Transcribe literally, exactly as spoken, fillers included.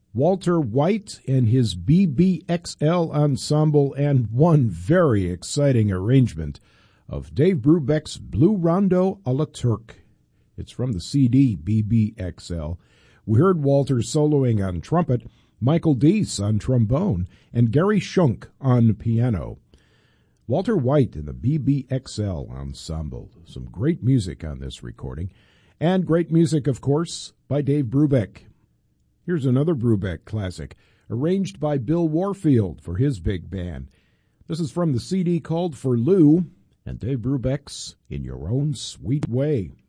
Walter White and his B B X L Ensemble, and one very exciting arrangement of Dave Brubeck's Blue Rondo a la Turque. It's from the C D B B X L. We heard Walter soloing on trumpet, Michael Deese on trombone, and Gary Shunk on piano. Walter White and the B B X L Ensemble. Some great music on this recording. And great music, of course, by Dave Brubeck. Here's another Brubeck classic, arranged by Bill Warfield for his big band. This is from the C D called For Lou, and Dave Brubeck's In Your Own Sweet Way.